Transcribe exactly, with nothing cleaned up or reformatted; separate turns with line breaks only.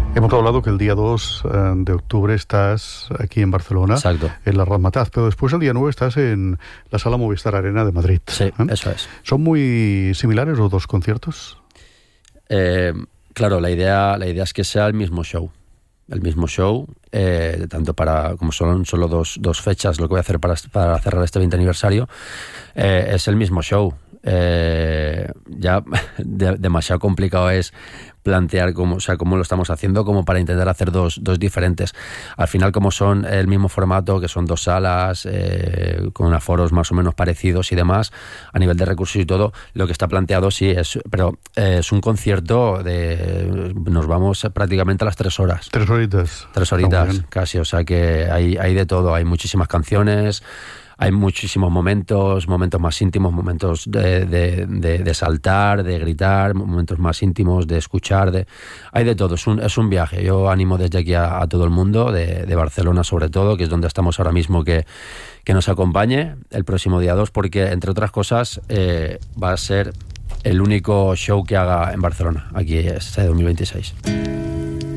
Hemos hablado que el día dos de octubre estás aquí en Barcelona,
Exacto.
en la Ramataz, pero después el día nueve estás en la Sala Movistar Arena de Madrid.
Sí,
¿eh?
eso es.
¿Son muy similares los dos conciertos?
Eh, claro, la idea, la idea es que sea el mismo show. El mismo show, eh, tanto para, como son solo dos, dos fechas, lo que voy a hacer para, para cerrar este veinte aniversario, eh, es el mismo show. Eh, ya de, demasiado complicado es plantear cómo, o sea, cómo lo estamos haciendo como para intentar hacer dos, dos diferentes. Al final, como son el mismo formato, que son dos salas, eh, con aforos más o menos parecidos y demás, a nivel de recursos y todo, lo que está planteado sí es, pero eh, es un concierto de, nos vamos prácticamente a las tres horas.
Tres horitas.
Tres horitas, casi, o sea que hay, hay de todo, hay muchísimas canciones. Hay muchísimos momentos, momentos más íntimos, momentos de, de, de, de saltar, de gritar, momentos más íntimos, de escuchar, de, hay de todo, es un, es un viaje. Yo animo desde aquí a, a todo el mundo, de, de Barcelona sobre todo, que es donde estamos ahora mismo, que, que nos acompañe el próximo día dos, porque entre otras cosas eh, va a ser el único show que haga en Barcelona, aquí este dos mil veintiséis.